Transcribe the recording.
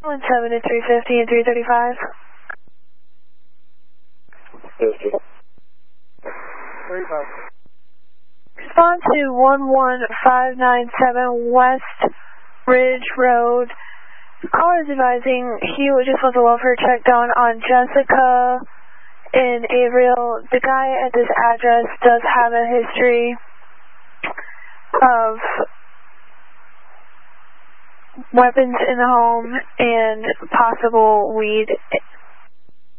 17 to 350 and 335. 50. 35. Respond to 11597 West Ridge Road. Caller is advising he just wants a welfare check done on Jessica in Averill. The guy at this address does have a history of weapons in the home and possible weed